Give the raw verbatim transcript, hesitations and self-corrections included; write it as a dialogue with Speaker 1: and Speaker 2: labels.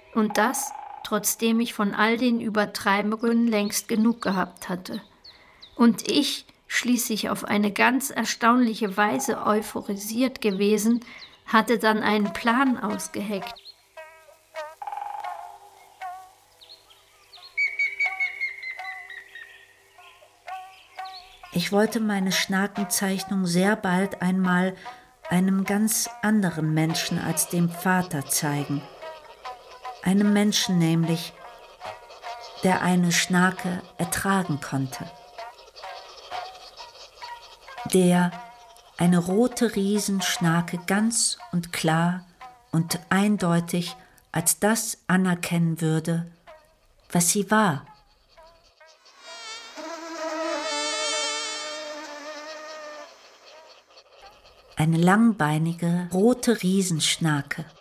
Speaker 1: Und das, trotzdem ich von all den Übertreibungen längst genug gehabt hatte. Und ich, schließlich auf eine ganz erstaunliche Weise euphorisiert gewesen, hatte dann einen Plan ausgeheckt.
Speaker 2: Ich wollte meine Schnakenzeichnung sehr bald einmal einem ganz anderen Menschen als dem Vater zeigen. Einem Menschen nämlich, der eine Schnake ertragen konnte. Der eine rote Riesenschnake ganz und klar und eindeutig als das anerkennen würde, was sie war. Eine langbeinige, rote Riesenschnake.